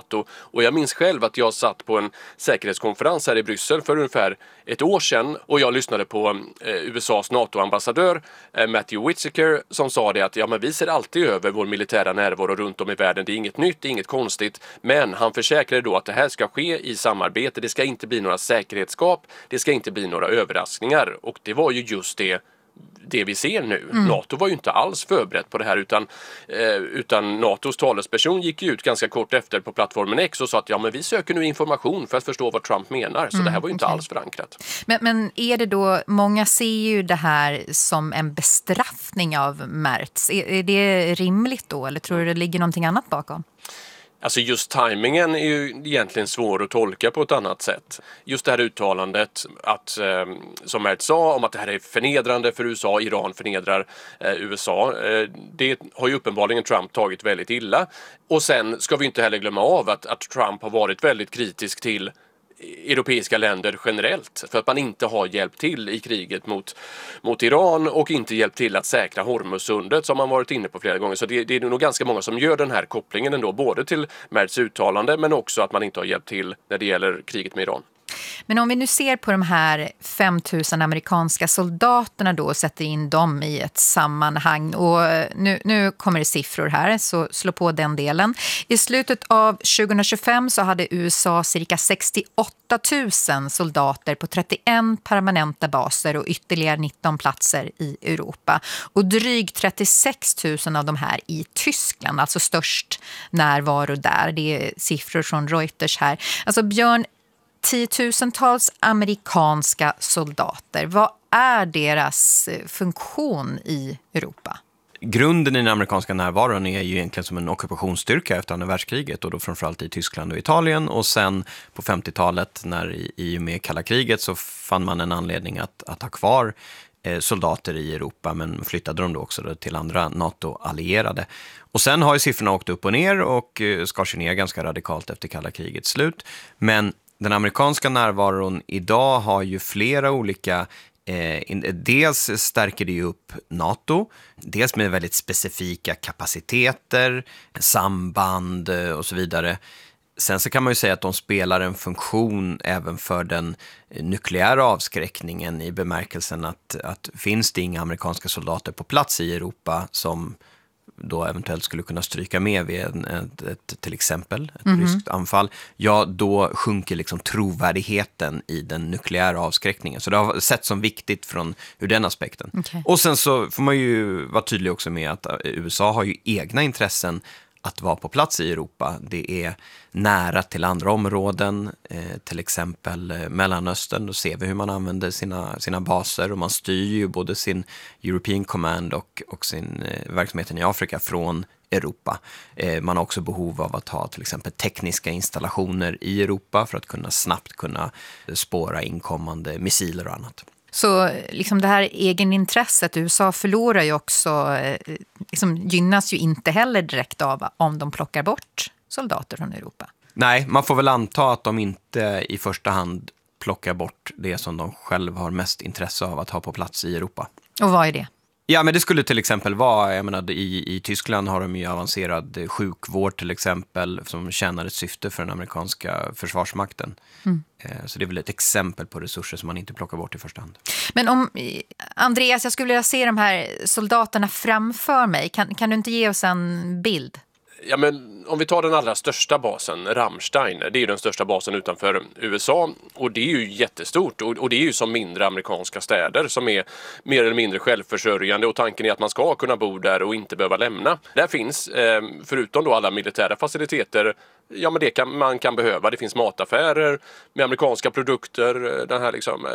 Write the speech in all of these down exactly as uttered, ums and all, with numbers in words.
NATO. Och jag minns själv att jag satt på en säkerhetskonferens här i Bryssel för ungefär ett år sedan och jag lyssnade på eh, U S A:s NATO-ambassadör eh, Matthew Whitaker som sa det att ja, men vi ser alltid över vår militära närvaro runt om i världen. Det är inget nytt, det är inget konstigt. Men han försäkrade då att det här ska ske i samarbete. Det ska inte bli några säkerhetsskap. Det ska inte bli några överraskningar. Och det var ju just det det vi ser nu. Mm. NATO var ju inte alls förberett på det här utan, eh, utan NATOs talesperson gick ju ut ganska kort efter på plattformen X och sa att ja, men vi söker nu information för att förstå vad Trump menar. Så mm, det här var ju inte okay. alls förankrat. Men, men är det då, många ser ju det här som en bestraffning av Merz. Är, är det rimligt då eller tror du det ligger någonting annat bakom? Alltså just tajmingen är ju egentligen svår att tolka på ett annat sätt. Just det här uttalandet att, eh, som Merz sa om att det här är förnedrande för U S A, Iran förnedrar eh, U S A. Eh, det har ju uppenbarligen Trump tagit väldigt illa. Och sen ska vi inte heller glömma av att, att Trump har varit väldigt kritisk till europeiska länder generellt för att man inte har hjälpt till i kriget mot, mot Iran och inte hjälpt till att säkra Hormuzsundet som man varit inne på flera gånger. Så det, det är nog ganska många som gör den här kopplingen ändå, både till Merz uttalande men också att man inte har hjälpt till när det gäller kriget med Iran. Men om vi nu ser på de här fem tusen amerikanska soldaterna då och sätter in dem i ett sammanhang och nu, nu kommer det siffror här så slå på den delen. I slutet av tjugohundratjugofem så hade U S A cirka sextioåtta tusen soldater på trettioen permanenta baser och ytterligare nitton platser i Europa. Och drygt trettiosex tusen av de här i Tyskland, alltså störst närvaro där. Det är siffror från Reuters här. Alltså Björn, tiotusentals amerikanska soldater. Vad är deras funktion i Europa? Grunden i den amerikanska närvaron är ju egentligen som en ockupationsstyrka efter andra världskriget och då framförallt i Tyskland och Italien och sen på femtiotalet när i, i och med kalla kriget så fann man en anledning att, att ha kvar eh, soldater i Europa men flyttade dem då också då till andra NATO-allierade. Och sen har ju siffrorna åkt upp och ner och eh, skar sig ner ganska radikalt efter kalla krigets slut. Men den amerikanska närvaron idag har ju flera olika, eh, dels stärker det ju upp NATO, dels med väldigt specifika kapaciteter, samband och så vidare. Sen så kan man ju säga att de spelar en funktion även för den nukleära avskräckningen i bemärkelsen att, att finns det inga amerikanska soldater på plats i Europa som då eventuellt skulle kunna stryka med vid en, ett, ett, till exempel ett mm-hmm. ryskt anfall, ja då sjunker liksom trovärdigheten i den nukleära avskräckningen. Så det har sett som viktigt från ur den aspekten. Okay. Och sen så får man ju vara tydlig också med att U S A har ju egna intressen att vara på plats i Europa. Det är nära till andra områden, eh, till exempel eh, Mellanöstern. Då ser vi hur man använder sina, sina baser och man styr ju både sin European Command och, och sin eh, verksamheten i Afrika från Europa. Eh, man har också behov av att ha till exempel tekniska installationer i Europa för att kunna snabbt kunna spåra inkommande missiler och annat. Så liksom det här egenintresset, U S A förlorar ju också, liksom gynnas ju inte heller direkt av om de plockar bort soldater från Europa. Nej, man får väl anta att de inte i första hand plockar bort det som de själva har mest intresse av att ha på plats i Europa. Och vad är det? Ja, men det skulle till exempel vara, jag menar, i, i Tyskland har de ju avancerad sjukvård till exempel som tjänar ett syfte för den amerikanska försvarsmakten. Mm. Så det är väl ett exempel på resurser som man inte plockar bort i första hand. Men om, Andreas, jag skulle vilja se de här soldaterna framför mig. Kan, kan du inte ge oss en bild? Ja, men om vi tar den allra största basen, Ramstein, det är ju den största basen utanför U S A och det är ju jättestort och, och det är ju som mindre amerikanska städer som är mer eller mindre självförsörjande och tanken är att man ska kunna bo där och inte behöva lämna. Där finns, eh, förutom då alla militära faciliteter, ja men det kan, man kan behöva. Det finns mataffärer med amerikanska produkter, den här liksom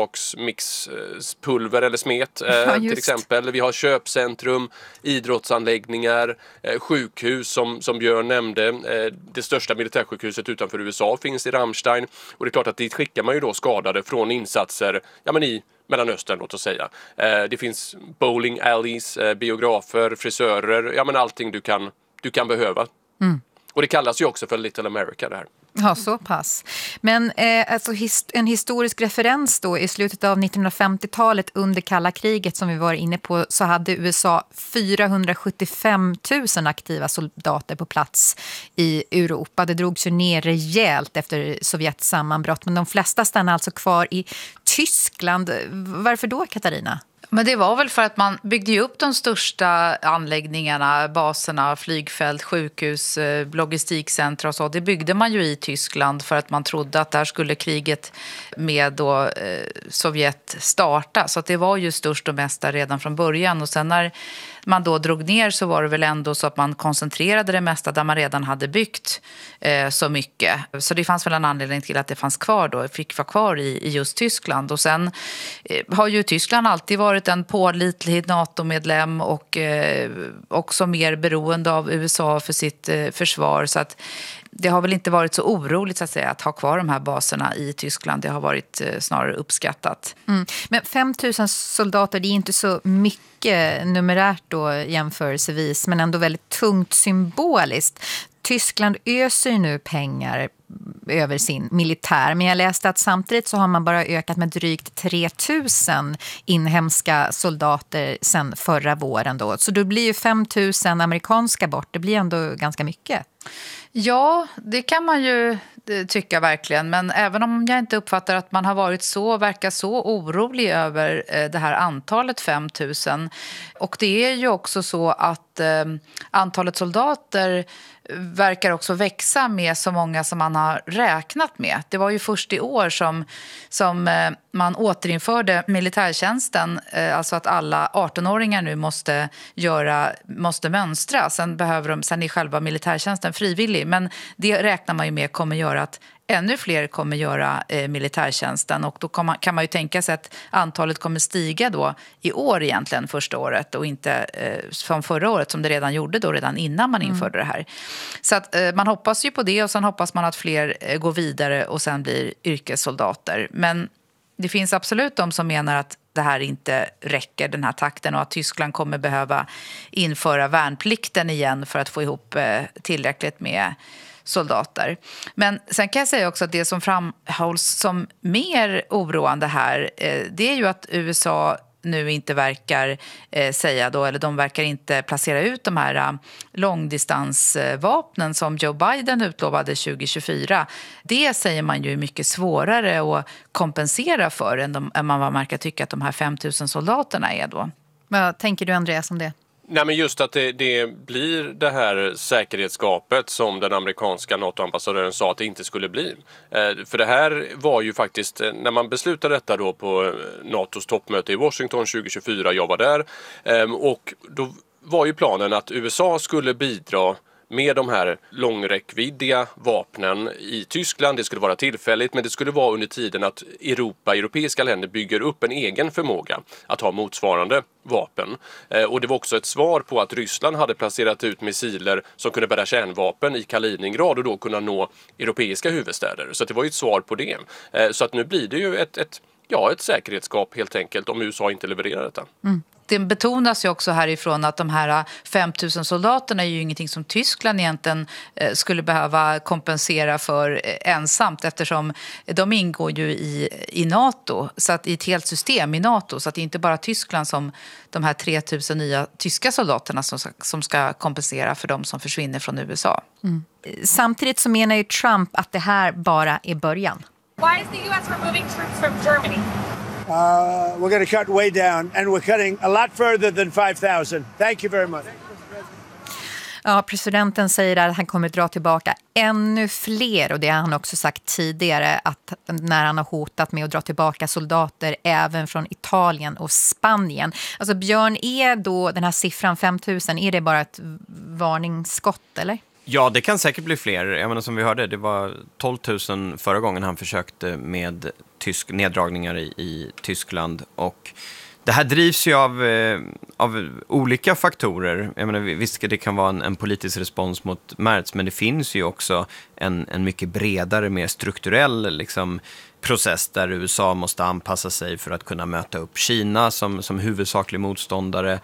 pannkaksmixpulver eller smet eh, ja, till exempel. Vi har köpcentrum, idrottsanläggningar, eh, sjukhus som, som Björn nämnde. Eh, det största militärsjukhuset utanför U S A finns i Ramstein och det är klart att dit skickar man ju då skadade från insatser ja, men i Mellanöstern, låt oss säga. Eh, det finns bowling alleys, eh, biografer, frisörer, ja men allting du kan, du kan behöva. Mm. Och det kallas ju också för Little America det här. Ja, så pass. Men eh, alltså hist- en historisk referens då, i slutet av nittonhundrafemtiotalet under kalla kriget som vi var inne på, så hade U S A fyrahundrasjuttiofem tusen aktiva soldater på plats i Europa. Det drogs ju ner rejält efter Sovjets sammanbrott, men de flesta stannade alltså kvar i Tyskland. Varför då, Katarina? Men det var väl för att man byggde ju upp de största anläggningarna, baserna, flygfält, sjukhus, logistikcentra och så. Det byggde man ju i Tyskland för att man trodde att där skulle kriget med då, eh, Sovjet starta. Så att det var ju störst och mest där redan från början. Och sen när man då drog ner så var det väl ändå så att man koncentrerade det mesta där man redan hade byggt eh, så mycket. Så det fanns väl en anledning till att det fanns kvar då, fick vara kvar i, i just Tyskland. Och sen eh, har ju Tyskland alltid varit en pålitlig NATO-medlem och eh, också mer beroende av U S A för sitt eh, försvar. Så att det har väl inte varit så oroligt så att säga att ha kvar de här baserna i Tyskland. Det har varit eh, snarare uppskattat. Mm. Men fem tusen soldater, det är inte så mycket numerärt då jämförelsevis, men ändå väldigt tungt symboliskt. Tyskland öser ju nu pengar över sin militär, men jag läste att samtidigt så har man bara ökat med drygt tre tusen inhemska soldater sedan förra våren då. Så då blir ju fem tusen amerikanska bort, det blir ändå ganska mycket. Ja, det kan man ju tycka verkligen. Men även om jag inte uppfattar att man har varit så, verkar så orolig över det här antalet fem tusen. Och det är ju också så att eh, antalet soldater verkar också växa med så många som man har räknat med. Det var ju först i år som, som eh, man återinförde militärtjänsten. Eh, alltså att alla arton-åringar nu måste, göra, måste mönstra. Sen, behöver de, sen är själva militärtjänsten frivillig. Men det räknar man ju med kommer göra att ännu fler kommer göra eh, militärtjänsten, och då kan man, kan man ju tänka sig att antalet kommer stiga då i år egentligen första året och inte eh, från förra året som det redan gjorde då redan innan man införde mm. det här. Så att eh, man hoppas ju på det, och sen hoppas man att fler eh, går vidare och sen blir yrkessoldater. Men det finns absolut de som menar att det här inte räcker, den här takten, och att Tyskland kommer behöva införa värnplikten igen för att få ihop eh, tillräckligt med soldater. Men sen kan jag säga också att det som framhålls som mer oroande här, eh, det är ju att U S A nu inte verkar eh, säga då, eller de verkar inte placera ut de här uh, långdistansvapnen som Joe Biden utlovade tjugo tjugofyra. Det säger man ju är mycket svårare att kompensera för än, de, än man verkar tycka att de här fem tusen soldaterna är då. Vad tänker du, Andreas, om det? Nej, men just att det, det blir det här säkerhetsgapet som den amerikanska NATO-ambassadören sa att det inte skulle bli. Eh, för det här var ju faktiskt, när man beslutade detta då på NATOs toppmöte i Washington tjugo tjugofyra, jag var där, eh, och då var ju planen att U S A skulle bidra med de här långräckviddiga vapnen i Tyskland. Det skulle vara tillfälligt, men det skulle vara under tiden att Europa, europeiska länder bygger upp en egen förmåga att ha motsvarande vapen. Eh, och det var också ett svar på att Ryssland hade placerat ut missiler som kunde bära kärnvapen i Kaliningrad och då kunna nå europeiska huvudstäder. Så det var ju ett svar på det. Eh, så att nu blir det ju ett, ett, ja, ett säkerhetsgap helt enkelt om U S A inte levererar detta. Mm. Det betonas ju också härifrån att de här fem tusen soldaterna är ju ingenting som Tyskland egentligen skulle behöva kompensera för ensamt, eftersom de ingår ju i, i NATO, så att i ett helt system i NATO, så att det är inte bara Tyskland som de här tre tusen nya tyska soldaterna som ska, som ska kompensera för de som försvinner från U S A. Mm. Samtidigt så menar ju Trump att det här bara är början. Why is the U S removing troops from Germany? Uh, we're going to cut way down, and we're cutting a lot further than five thousand. Thank you very much. Ja, presidenten säger att han kommer dra tillbaka ännu fler, och det har han också sagt tidigare, att när han har hotat med att dra tillbaka soldater även från Italien och Spanien. Alltså Björn, är då den här siffran fem tusen, är det bara ett varningsskott eller? Ja, det kan säkert bli fler. Jag menar, som vi hörde, det var tolv tusen förra gången han försökte med tysk neddragningar i, i Tyskland. Och det här drivs ju av, eh, av olika faktorer. Jag menar, visst, det kan vara en, en politisk respons mot Merz, men det finns ju också en, en mycket bredare, mer strukturell liksom, process där U S A måste anpassa sig för att kunna möta upp Kina som, som huvudsaklig motståndare.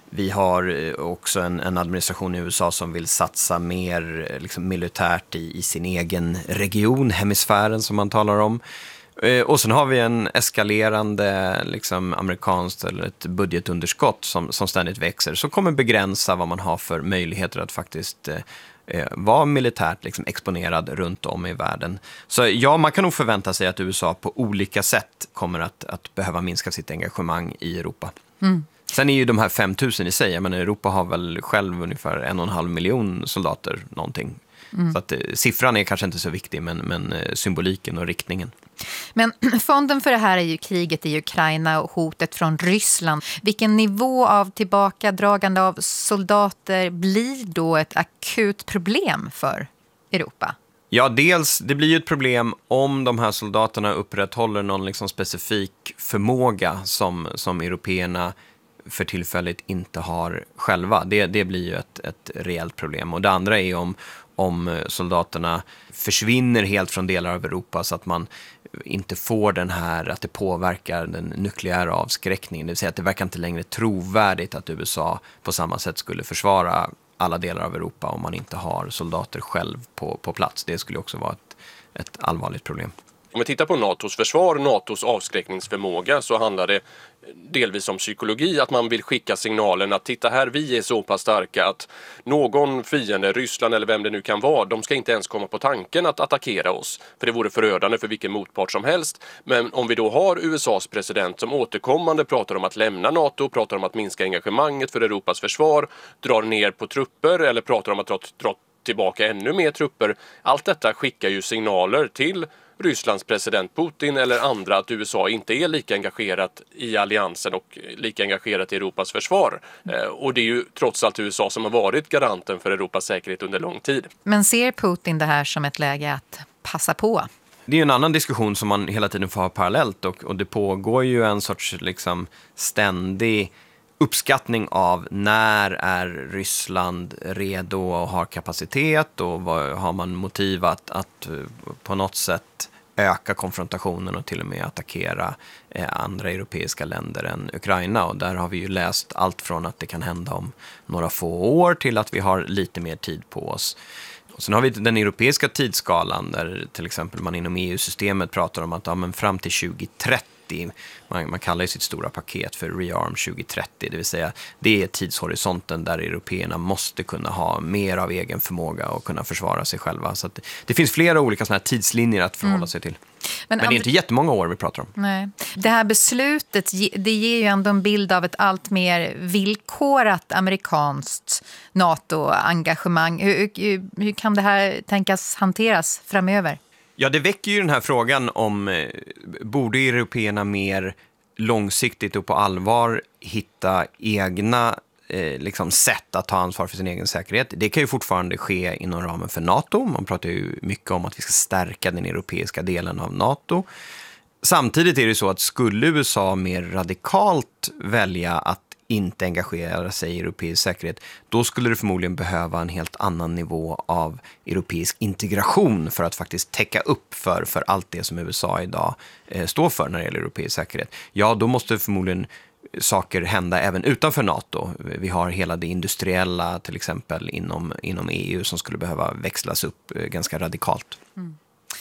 Vi har också en, en administration i U S A som vill satsa mer liksom, militärt i, i sin egen region, hemisfären som man talar om. Och sen har vi en eskalerande liksom, amerikanskt eller ett budgetunderskott som, som ständigt växer, som kommer begränsa vad man har för möjligheter att faktiskt eh, vara militärt liksom, exponerad runt om i världen. Så ja, man kan nog förvänta sig att U S A på olika sätt kommer att, att behöva minska sitt engagemang i Europa. Mm. Sen är ju de här fem tusen i sig, men Europa har väl själv ungefär en och en halv miljon soldater någonting. Mm. Så att eh, siffran är kanske inte så viktig, men, men eh, symboliken och riktningen. Men fonden för det här är ju kriget i Ukraina och hotet från Ryssland. Vilken nivå av tillbakadragande av soldater blir då ett akut problem för Europa? Ja, dels, det blir ju ett problem om de här soldaterna upprätthåller någon liksom specifik förmåga som, som européerna för tillfället inte har själva. Det, det blir ju ett, ett reellt problem. Och det andra är om, om soldaterna försvinner helt från delar av Europa så att man inte får den här, att det påverkar den nukleära avskräckningen. Det vill säga att det verkar inte längre trovärdigt att U S A på samma sätt skulle försvara alla delar av Europa om man inte har soldater själv på, på plats. Det skulle också vara ett, ett allvarligt problem. Om vi tittar på NATOs försvar, NATOs avskräckningsförmåga, så handlar det delvis om psykologi, att man vill skicka signalen att titta här, vi är så pass starka att någon fiende, Ryssland eller vem det nu kan vara, de ska inte ens komma på tanken att attackera oss, för det vore förödande för vilken motpart som helst. Men om vi då har U S A:s president som återkommande pratar om att lämna NATO, pratar om att minska engagemanget för Europas försvar, drar ner på trupper eller pratar om att dra, dra tillbaka ännu mer trupper, allt detta skickar ju signaler till Rysslands president Putin eller andra att U S A inte är lika engagerat i alliansen och lika engagerat i Europas försvar. Eh, och det är ju trots allt U S A som har varit garanten för Europas säkerhet under lång tid. Men ser Putin det här som ett läge att passa på? Det är ju en annan diskussion som man hela tiden får ha parallellt och, och det pågår ju en sorts liksom ständig uppskattning av när är Ryssland redo och har kapacitet och vad har man motiv att, att på något sätt öka konfrontationen och till och med attackera eh, andra europeiska länder än Ukraina. Och där har vi ju läst allt från att det kan hända om några få år till att vi har lite mer tid på oss. Och sen har vi den europeiska tidsskalan där till exempel man inom E U-systemet pratar om att ja, men fram till tjugo trettio, man, man kallar ju sitt stora paket för Rearm tjugo trettio, det vill säga det är tidshorisonten där européerna måste kunna ha mer av egen förmåga och kunna försvara sig själva. Så att det, det finns flera olika såna här tidslinjer att förhålla mm. sig till. Men, Men det är inte jättemånga år vi pratar om. Nej. Det här beslutet, det ger ju ändå en bild av ett allt mer villkorat amerikanskt NATO-engagemang. Hur, hur, hur kan det här tänkas hanteras framöver? Ja, det väcker ju den här frågan om eh, borde européerna mer långsiktigt och på allvar hitta egna eh, liksom sätt att ta ansvar för sin egen säkerhet. Det kan ju fortfarande ske inom ramen för NATO. Man pratar ju mycket om att vi ska stärka den europeiska delen av NATO. Samtidigt är det så att skulle U S A mer radikalt välja att inte engagera sig i europeisk säkerhet, då skulle det förmodligen behöva en helt annan nivå av europeisk integration för att faktiskt täcka upp för, för allt det som U S A idag eh, står för när det gäller europeisk säkerhet. Ja, då måste förmodligen saker hända även utanför NATO. Vi har hela det industriella till exempel inom, inom E U som skulle behöva växlas upp eh, ganska radikalt. Mm.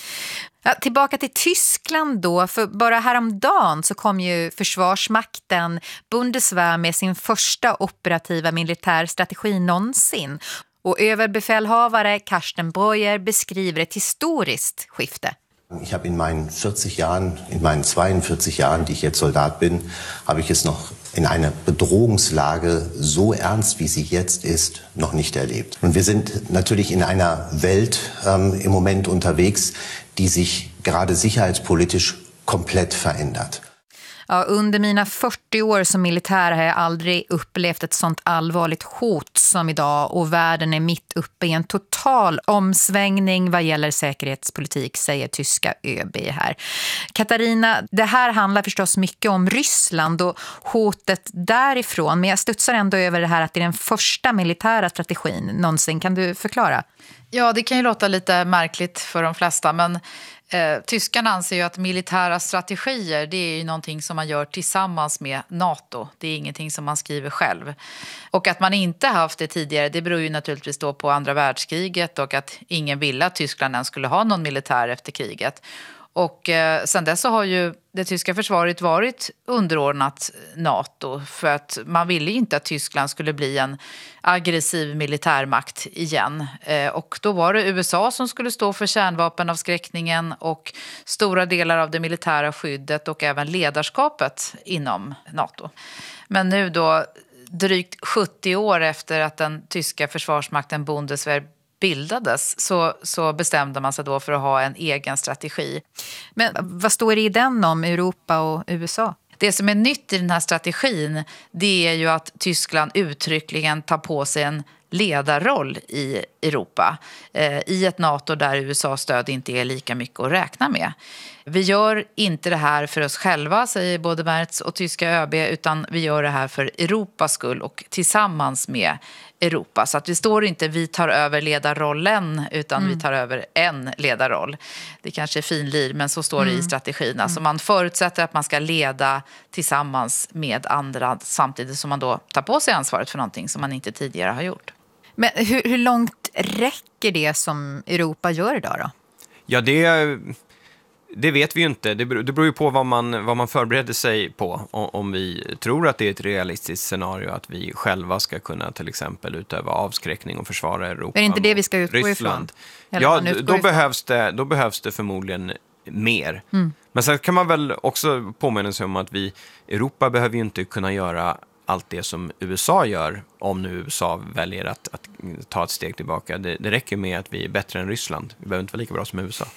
Ja, tillbaka till Tyskland då, för bara häromdagen så kom ju försvarsmakten Bundeswehr med sin första operativa militärstrategi någonsin. Och överbefälhavare Carsten Breuer beskriver ett historiskt skifte. Ich habe in meinen vierzig Jahren, in meinen zweiundvierzig Jahren, die ich jetzt Soldat bin, habe ich es noch in einer Bedrohungslage so ernst, wie sie jetzt ist, noch nicht erlebt. Und wir sind natürlich in einer Welt ähm, im Moment unterwegs, die sich gerade sicherheitspolitisch komplett verändert. Ja, under mina fyrtio år som militär har jag aldrig upplevt ett sånt allvarligt hot som idag, och världen är mitt uppe i en total omsvängning vad gäller säkerhetspolitik, säger tyska ÖB här. Katarina, det här handlar förstås mycket om Ryssland och hotet därifrån, men jag studsar ändå över det här att det är den första militära strategin någonsin. Kan du förklara? Ja, det kan ju låta lite märkligt för de flesta, men eh, tyskarna anser ju att militära strategier, det är ju någonting som man gör tillsammans med NATO. Det är ingenting som man skriver själv. Och att man inte haft det tidigare, det beror ju naturligtvis då på andra världskriget och att ingen ville att Tyskland ens skulle ha någon militär efter kriget. Och eh, sen dess så har ju det tyska försvaret varit underordnat NATO för att man ville ju inte att Tyskland skulle bli en aggressiv militärmakt igen. Eh, och då var det U S A som skulle stå för kärnvapenavskräckningen och stora delar av det militära skyddet och även ledarskapet inom NATO. Men nu då, drygt sjuttio år efter att den tyska försvarsmakten Bundeswehr bildades så, så bestämde man sig då för att ha en egen strategi. Men vad står det i den om Europa och U S A? Det som är nytt i den här strategin, det är ju att Tyskland uttryckligen tar på sig en ledarroll i Europa. Eh, I ett NATO där U S A-stöd inte är lika mycket att räkna med. Vi gör inte det här för oss själva, säger både Merz och tyska ÖB, utan vi gör det här för Europas skull och tillsammans med Europa. Så att vi står inte vi tar över ledarrollen, utan mm. vi tar över en ledarroll. Det kanske är finlir, men så står det mm. i strategin. Alltså man förutsätter att man ska leda tillsammans med andra samtidigt som man då tar på sig ansvaret för någonting som man inte tidigare har gjort. Men hur, hur långt räcker det som Europa gör idag då? Ja, det, det vet vi ju inte. Det beror, det beror ju på vad man, vad man förbereder sig på. Om, om vi tror att det är ett realistiskt scenario att vi själva ska kunna till exempel utöva avskräckning och försvara Europa. Är det inte det vi ska utgå Ryssland. ifrån? Ja, då behövs, det, då behövs det förmodligen mer. Mm. Men sen kan man väl också påminna sig om att vi, Europa behöver ju inte kunna göra allt det som U S A gör om nu U S A väljer att, att ta ett steg tillbaka. Det, det räcker med att vi är bättre än Ryssland. Vi behöver inte vara lika bra som U S A.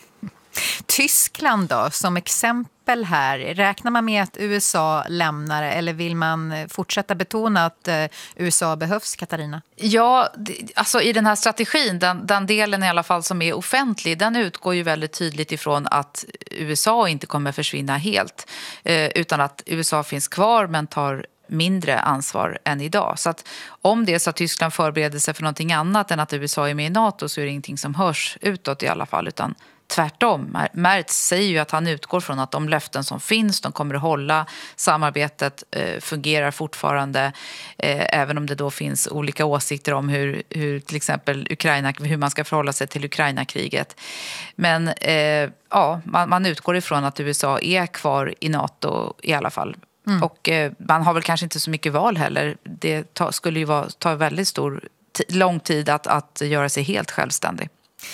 Tyskland då, som exempel här. Räknar man med att U S A lämnar eller vill man fortsätta betona att U S A behövs, Katarina? Ja, alltså i den här strategin, den, den delen i alla fall som är offentlig, den utgår ju väldigt tydligt ifrån att U S A inte kommer försvinna helt, utan att U S A finns kvar men tar mindre ansvar än idag. Så att om det är så att Tyskland förbereder sig för någonting annat än att U S A är med i NATO, så är det ingenting som hörs utåt i alla fall, utan tvärtom. Merz säger ju att han utgår från att de löften som finns, de kommer att hålla. Samarbetet eh, fungerar fortfarande, eh, även om det då finns olika åsikter om hur, hur till exempel Ukraina, hur man ska förhålla sig till Ukraina-kriget. Men eh, ja, man, man utgår ifrån att U S A är kvar i NATO i alla fall. Mm. Och eh, man har väl kanske inte så mycket val heller. Det ta, skulle ju vara, ta väldigt stor, t- lång tid att, att göra sig helt självständig.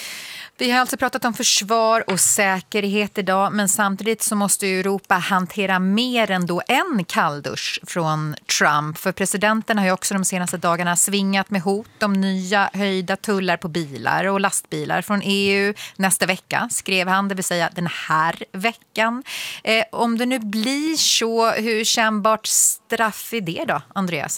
Vi har alltså pratat om försvar och säkerhet idag, men samtidigt så måste Europa hantera mer än då en kalldusch från Trump. För presidenten har ju också de senaste dagarna svingat med hot om nya höjda tullar på bilar och lastbilar från E U nästa vecka, skrev han, det vill säga den här veckan. Eh, om det nu blir så, hur kännbart straff är det då, Andreas?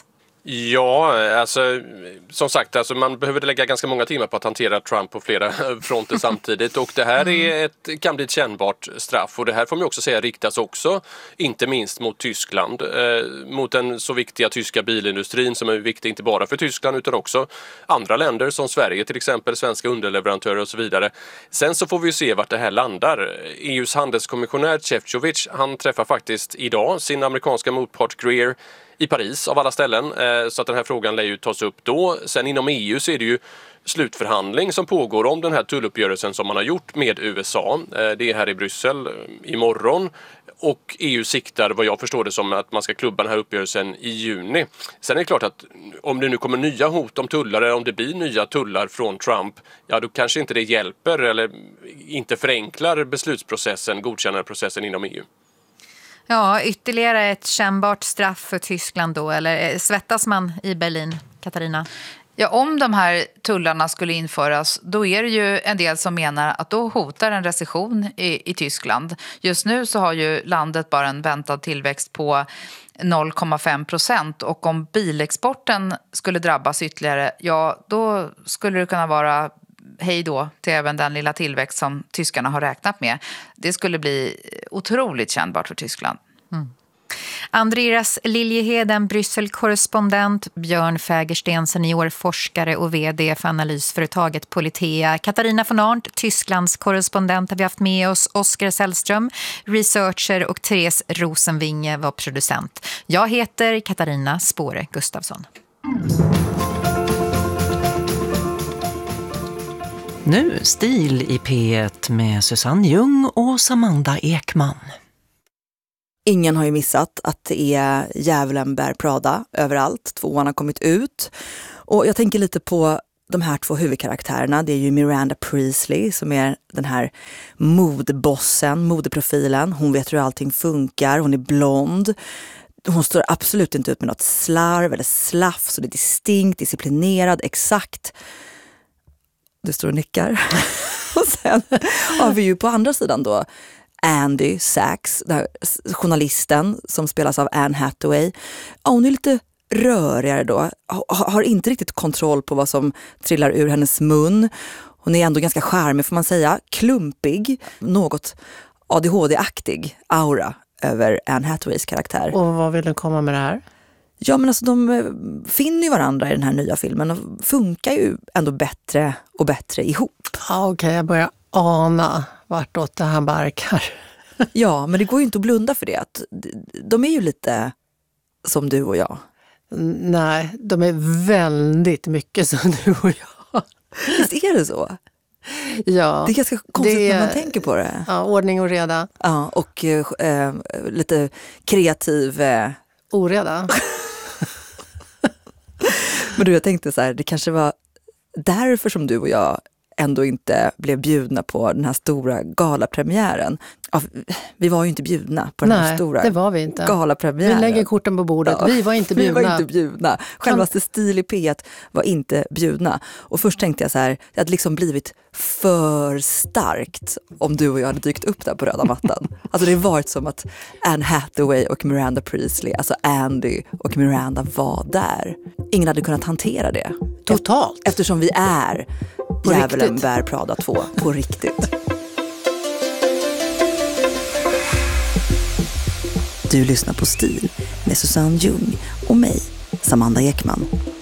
Ja, alltså som sagt, alltså, man behöver lägga ganska många timmar på att hantera Trump på flera fronter samtidigt, och det här är ett, kan bli ett kännbart straff, och det här får man också säga riktas också, inte minst mot Tyskland, eh, mot den så viktiga tyska bilindustrin som är viktig inte bara för Tyskland utan också andra länder som Sverige till exempel, svenska underleverantörer och så vidare. Sen så får vi ju se vart det här landar. E U:s handelskommissionär Šefčovič, han träffar faktiskt idag sin amerikanska motpart Greer i Paris av alla ställen, så att den här frågan lär ju tas upp då. Sen inom E U så är det ju slutförhandling som pågår om den här tulluppgörelsen som man har gjort med U S A. Det är här i Bryssel imorgon, och E U siktar vad jag förstår det som att man ska klubba den här uppgörelsen i juni. Sen är det klart att om det nu kommer nya hot om tullar eller om det blir nya tullar från Trump, ja då kanske inte det hjälper eller inte förenklar beslutsprocessen, godkännandeprocessen inom E U. Ja, ytterligare ett kännbart straff för Tyskland då, eller svettas man i Berlin, Katarina? Ja, om de här tullarna skulle införas, då är det ju en del som menar att då hotar en recession i, i Tyskland. Just nu så har ju landet bara en väntad tillväxt på noll komma fem procent, och om bilexporten skulle drabbas ytterligare, ja då skulle det kunna vara hej då till även den lilla tillväxt som tyskarna har räknat med. Det skulle bli otroligt kännbart för Tyskland. Mm. Andreas Liljeheden, Bryssel-korrespondent. Björn Fägersten, seniorforskare och vd för analysföretaget Politea. Katarina von Arndt, Tysklands korrespondent, har vi haft med oss. Oskar Sällström, researcher, och Therese Rosenvinge var producent. Jag heter Katarina Spåre Gustafsson. Nu Stil i P ett med Susanne Ljung och Samanda Ekman. Ingen har ju missat att det är Djävulen bär Prada överallt. Tvåan har kommit ut. Och jag tänker lite på de här två huvudkaraktärerna. Det är ju Miranda Priestley som är den här modebossen, modeprofilen. Hon vet hur allting funkar. Hon är blond. Hon står absolut inte ut med något slarv eller slaff. Så det är distinkt, disciplinerad, exakt. Du står och nickar. Och sen har vi ju på andra sidan då Andy Sachs, där journalisten som spelas av Anne Hathaway. Ja, hon är lite rörigare då. Har inte riktigt kontroll på vad som trillar ur hennes mun. Hon är ändå ganska charmig får man säga. Klumpig, något A D H D-aktig aura över Anne Hathaways karaktär. Och vad vill du komma med det här? Ja, men alltså de finner ju varandra i den här nya filmen och funkar ju ändå bättre och bättre ihop. Ja, okej, okay, jag börjar ana vartåt det här barkar. Ja, men det går ju inte att blunda för det. Att de är ju lite som du och jag. Nej, de är väldigt mycket som du och jag. Visst är det så? Ja. Det är ganska konstigt det är, när man tänker på det. Ja, ordning och reda. Ja, och eh, lite kreativ... Eh... Oreda. Men du, jag tänkte så här, det kanske var därför som du och jag ändå inte blev bjudna på den här stora galapremiären. Ja, vi var ju inte bjudna på den Nej, här stora det var vi inte. Galapremiären. Vi lägger korten på bordet. Ja, vi var inte bjudna. Vi var inte bjudna. Självaste Stil i P ett var inte bjudna. Och först tänkte jag så här, det hade liksom blivit för starkt om du och jag hade dykt upp där på röda mattan. Alltså det har varit som att Anne Hathaway och Miranda Priestley, alltså Andy och Miranda var där. Ingen hade kunnat hantera det. Totalt. Eftersom vi är på Djävulen riktigt. bär Prada två på riktigt. Du lyssnar på Stil med Susanne Ljung och mig, Samanda Ekman.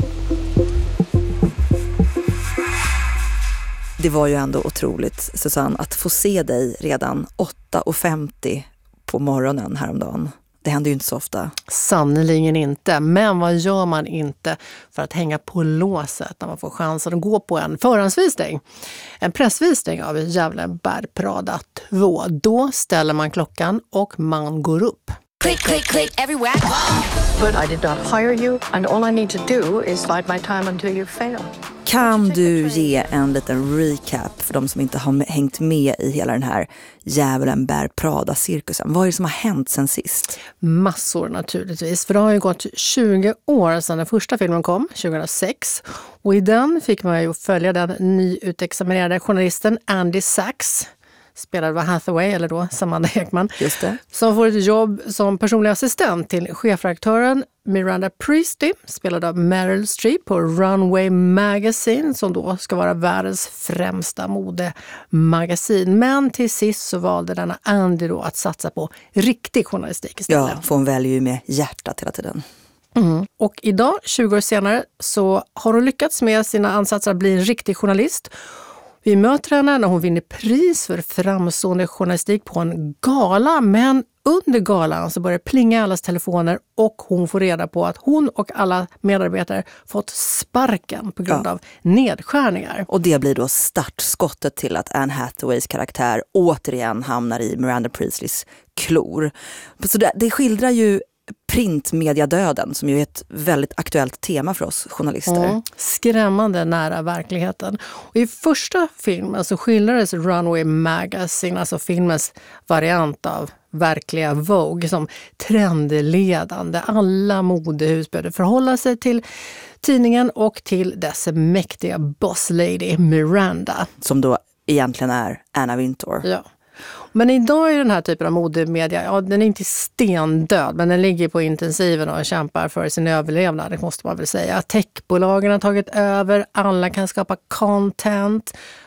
Det var ju ändå otroligt, Susanne, att få se dig redan åtta femtio på morgonen häromdagen. Det händer ju inte så ofta. Sannoliken inte. Men vad gör man inte för att hänga på låset när man får chansen att gå på en förhandsvisning? En pressvisning av Djävulen bär Prada två. Då ställer man klockan och man går upp. Click, click, click, everywhere. But I did not hire you, and all I need to do is bide my time until you fail. Kan du ge en liten recap för de som inte har hängt med i hela den här Djävulen bär Prada-cirkusen? Vad är det som har hänt sen sist? Massor naturligtvis, för det har ju gått tjugo år sedan den första filmen kom, tjugohundrasex. Och i den fick man ju följa den nyutexaminerade journalisten Andy Sachs, spelad av Hathaway, eller då Samanda Ekman, Just det. som får ett jobb som personlig assistent till chefredaktören Miranda Priestley, spelad av Meryl Streep på Runway Magazine, som då ska vara världens främsta modemagasin. Men till sist så valde denna Andy då att satsa på riktig journalistik istället. Ja, för hon väljer ju med hjärtat hela tiden. Mm. Och idag, tjugo år senare, så har hon lyckats med sina ansatser att bli en riktig journalist. Vi möter henne när hon vinner pris för framstående journalistik på en gala, men under galan så börjar plinga allas telefoner och hon får reda på att hon och alla medarbetare fått sparken på grund ja. av nedskärningar. Och det blir då startskottet till att Anne Hathaways karaktär återigen hamnar i Miranda Priestleys klor. Så det, det skildrar ju printmediadöden, som ju är ett väldigt aktuellt tema för oss journalister. Mm. Skrämmande nära verkligheten. Och i första filmen så skildrades Runway Magazine, alltså filmens variant av verkliga Vogue, som trendledande. Alla modehus började förhålla sig till tidningen och till dess mäktiga boss lady Miranda. Som då egentligen är Anna Wintour. Ja. Men idag är den här typen av modemedia, ja, den är inte stendöd, men den ligger på intensiven och kämpar för sin överlevnad, det måste man väl säga. Techbolagen har tagit över, alla kan skapa content,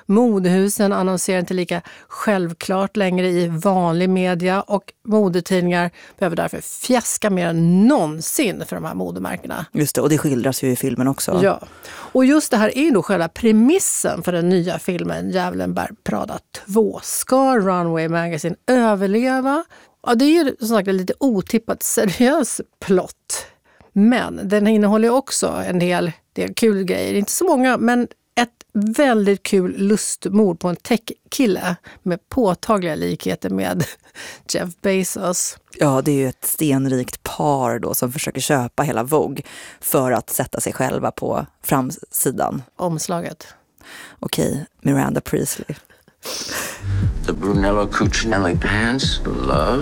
Modehusen annonserar inte lika självklart längre i vanlig media och modetidningar behöver därför fjäska mer än någonsin för de här modemärkena. Just det, och det skildras ju i filmen också. Ja, och just det här är då själva premissen för den nya filmen Djävulen bär Prada två. Ska Runway Magazine överleva? Ja, det är ju som sagt en lite otippat seriös plott. Men den innehåller också en del, del kul grejer. Inte så många, men ett väldigt kul lustmord på en tech-kille med påtagliga likheter med Jeff Bezos. Ja, det är ju ett stenrikt par då som försöker köpa hela Vogue för att sätta sig själva på framsidan. Omslaget. Okej, Miranda Priestley. The Brunello Cucinelli pants, love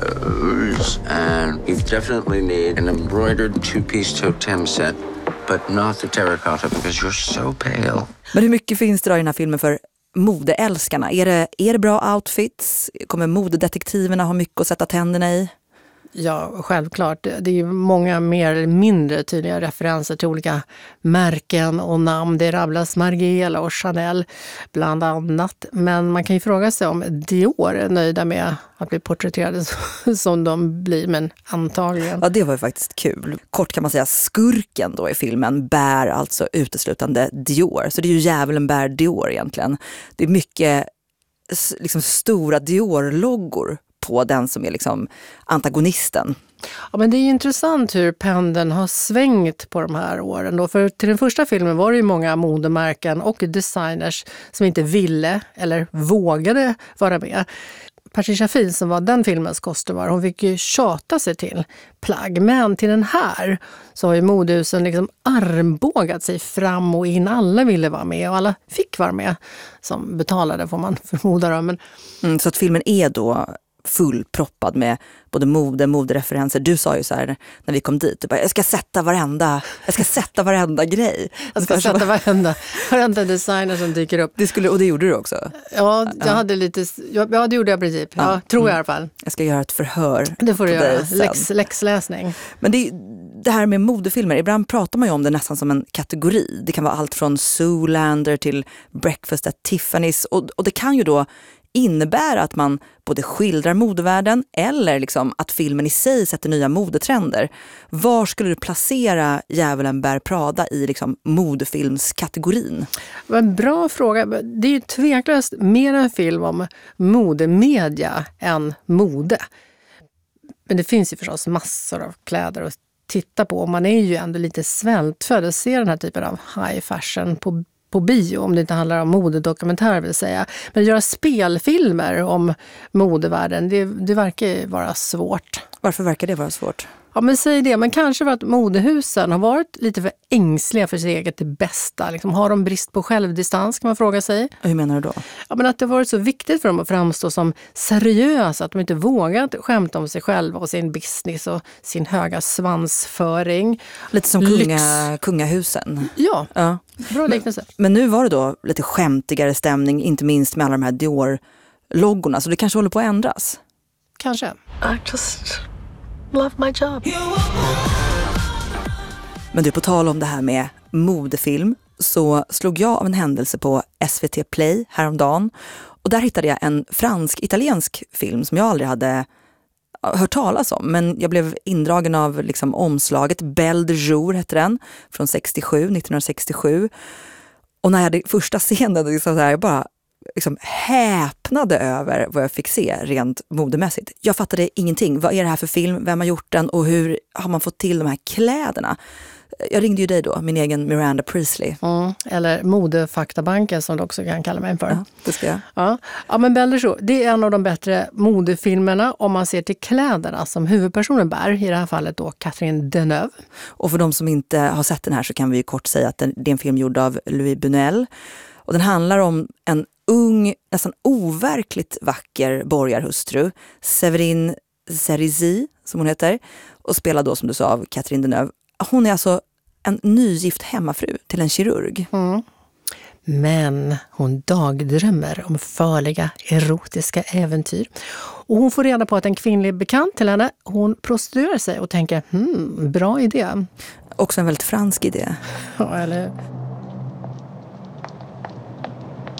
those. And you definitely need an embroidered two-piece totem set, but not the terracotta because you're so pale. Men hur mycket finns det då i den här filmen för modeälskarna? Är det, är det bra outfits? Kommer modedetektiverna ha mycket att sätta tänderna i? Ja, självklart. Det är många mer eller mindre tydliga referenser till olika märken och namn. Det rabblas Margiela och Chanel bland annat. Men man kan ju fråga sig om Dior är nöjda med att bli porträtterade som de blir, men antagligen. Ja, det var ju faktiskt kul. Kort kan man säga, skurken då i filmen bär alltså uteslutande Dior. Så det är ju Djävulen bär Dior egentligen. Det är mycket liksom stora Dior-loggor på den som är liksom antagonisten. Ja, men det är ju intressant hur pendeln har svängt på de här åren. Då. För till den första filmen var det ju många modemärken och designers som inte ville eller vågade vara med. Patricia Finn som var den filmens kostymör, hon fick ju tjata sig till plagg. Men till den här så har ju modehusen liksom armbågat sig fram och in. Alla ville vara med och alla fick vara med som betalade, får man förmoda. Men... Mm, så att filmen är då fullproppad med både mode, modereferenser. Du sa ju så här när vi kom dit, du bara, jag ska sätta varenda, jag ska sätta varenda grej. Jag ska sätta varenda, varenda designer som dyker upp. Det skulle, och det gjorde du också? Ja, jag ja. hade lite, ja det gjorde jag i princip. Ja, ja. Tror jag i alla fall. Jag ska göra ett förhör. Det får du göra, Läx, läxläsning. Men det, det här med modefilmer, ibland pratar man ju om det nästan som en kategori. Det kan vara allt från Zoolander till Breakfast at Tiffany's och, och det kan ju då innebär att man både skildrar modevärlden eller liksom att filmen i sig sätter nya modetrender. Var skulle du placera Djävulen bär Prada i liksom modefilmskategorin? En bra fråga. Det är ju tveklöst mer en film om modemedia än mode. Men det finns ju förstås massor av kläder att titta på. Man är ju ändå lite svältfödd att se den här typen av high fashion på på bio, om det inte handlar om modedokumentär vill säga. Men göra spelfilmer om modevärlden, det, det verkar vara svårt. Varför verkar det vara svårt? Ja, men säg det. Men kanske för att modehusen har varit lite för ängsliga för sitt eget det bästa. Liksom, har de brist på självdistans kan man fråga sig. Hur menar du då? Ja, men att det har varit så viktigt för dem att framstå som seriösa. Att de inte vågat skämta om sig själva och sin business och sin höga svansföring. Lite som kunga, kungahusen. Ja, ja. Bra liknelse. Men, men nu var det då lite skämtigare stämning, inte minst med alla de här Dior-loggorna. Så det kanske håller på att ändras. Kanske. I just love my job. Men du, på tal om det här med modefilm så slog jag av en händelse på S V T Play häromdagen. Och där hittade jag en fransk-italiensk film som jag aldrig hade hört talas om. Men jag blev indragen av liksom omslaget. Belle de Jour heter den. Från sextiosju, nittonhundrasextiosju. Och när jag hade första scenen liksom så här, jag bara liksom häpnade över vad jag fick se rent modemässigt. Jag fattade ingenting. Vad är det här för film? Vem har gjort den? Och hur har man fått till de här kläderna? Jag ringde ju dig då, min egen Miranda Priestley. Mm, eller modefaktabanken som du också kan kalla mig för. Ja, det ska jag. Ja, ja men Belle de Jour, det är en av de bättre modefilmerna om man ser till kläderna som huvudpersonen bär. I det här fallet då Catherine Deneuve. Och för de som inte har sett den här så kan vi ju kort säga att det är en film gjord av Louis Buñuel. Och den handlar om en ung, nästan overkligt vacker borgarhustru, Séverine Cerisy som hon heter, och spelar då som du sa av Catherine Deneuve. Hon är alltså en nygift hemmafru till en kirurg. Mm. Men hon dagdrömmer om farliga erotiska äventyr. Och hon får reda på att en kvinnlig bekant till henne, hon prostituerar sig och tänker, hmm, bra idé. Också en väldigt fransk idé. Ja, eller...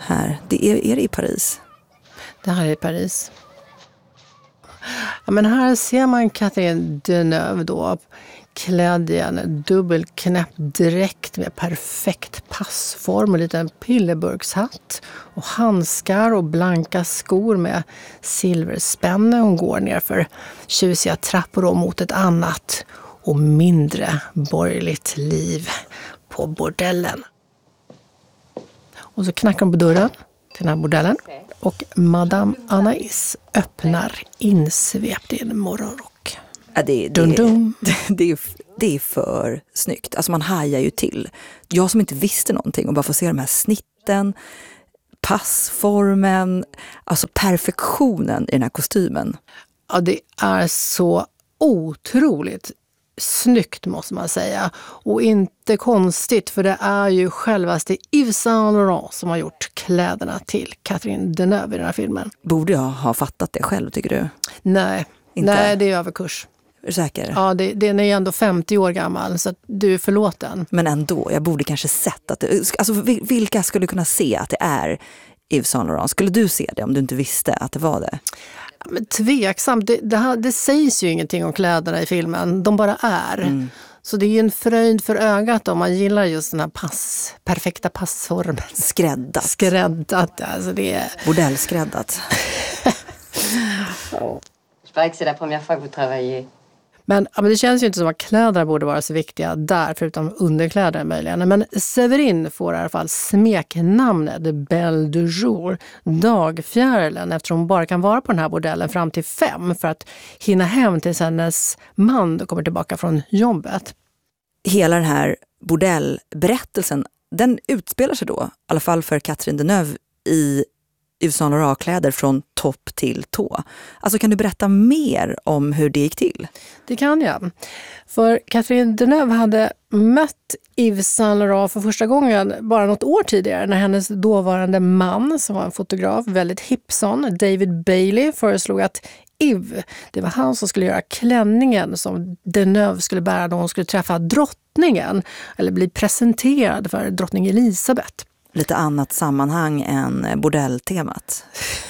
här? Det är, är det i Paris? Det här är i Paris. Ja, men här ser man Catherine Deneuve då klädd i en dubbelknäppt dräkt med perfekt passform och en liten pillerburkshatt och handskar och blanka skor med silverspänne. Hon går ner för tjusiga trappor och mot ett annat och mindre borgerligt liv på bordellen. Och så knackar de på dörren till den här bordellen och Madame Anais öppnar insvept i en morgonrock. Ja, det, det, dun, dun. Det, det, är, det är för snyggt. Alltså man hajar ju till. Jag som inte visste någonting och bara får se de här snitten, passformen, alltså perfektionen i den här kostymen. Ja, det är så otroligt snyggt måste man säga. Och inte konstigt, för det är ju självaste Yves Saint Laurent som har gjort kläderna till Catherine Deneuve i den här filmen. Borde jag ha fattat det själv, tycker du? Nej, inte. Nej det är överkurs. Är du säker? Ja, det, den är ändå femtio år gammal så att du är förlåten. Men ändå, jag borde kanske sett att det, alltså vilka skulle kunna se att det är Yves Saint Laurent? Skulle du se det om du inte visste att det var det? Ja, men tveksamt, det, det, här, det sägs ju ingenting om kläderna i filmen, de bara är. Mm. Så det är ju en fröjd för ögat om man gillar just den här pass, perfekta passformen. Skräddat. Skräddat, alltså det är... Bordellskräddat. Je parie que c'est la première fois que vous travaillez. Men, ja, men det känns ju inte som att kläderna borde vara så viktiga där, förutom underkläder möjligen. Men Severin får i alla fall smeknamnet Belle du jour, dagfjärilen, eftersom hon bara kan vara på den här bordellen fram till fem för att hinna hem tills hennes man kommer tillbaka från jobbet. Hela den här bordellberättelsen, den utspelar sig då, i alla fall för Catherine Deneuve, i Yves Saint Laurent-kläder från topp till tå. Alltså kan du berätta mer om hur det gick till? Det kan jag. För Catherine Deneuve hade mött Yves Saint Laurent för första gången bara något år tidigare när hennes dåvarande man, som var en fotograf, väldigt hipson, David Bailey, föreslog att Yves, det var han som skulle göra klänningen som Deneuve skulle bära när hon skulle träffa drottningen eller bli presenterad för drottning Elisabeth. Lite annat sammanhang än bordelltemat.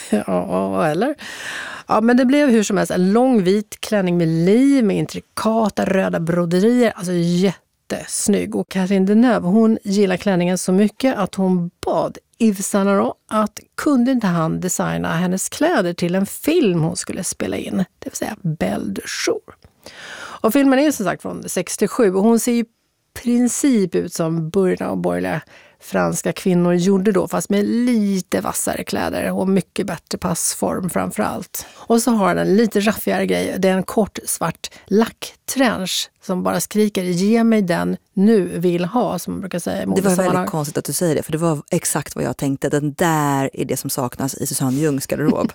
Ja, eller? Ja, men det blev hur som helst en lång vit klänning med liv, med intrikata röda broderier. Alltså jättesnygg. Och Catherine Deneuve, hon gillar klänningen så mycket att hon bad Yves Saint Laurent att kunde inte han designa hennes kläder till en film hon skulle spela in. Det vill säga Belle du jour. Och filmen är som sagt från sextiosju och hon ser ju princip ut som början av borgerliga franska kvinnor gjorde då, fast med lite vassare kläder och mycket bättre passform framför allt. Och så har den lite raffigare grej, det är en kort svart lacktrench som bara skriker ge mig den nu vill ha, som man brukar säga. Det var väldigt konstigt att du säger det, för det var exakt vad jag tänkte. Den där är det som saknas i Susanne Ljungs garderob.